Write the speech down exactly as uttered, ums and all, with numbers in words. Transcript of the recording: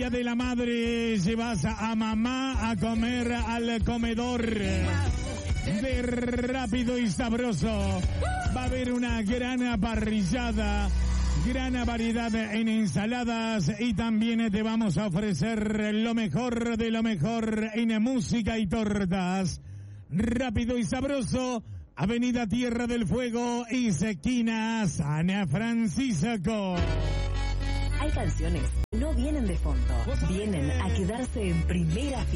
Día de la Madre, llevas a mamá a comer al comedor de Rápido y Sabroso. Va a haber una gran parrillada, gran variedad en ensaladas y también te vamos a ofrecer lo mejor de lo mejor en música y tortas. Rápido y Sabroso, Avenida Tierra del Fuego y esquina San Francisco. Hay canciones que no vienen de fondo, vienen a quedarse en primera fila.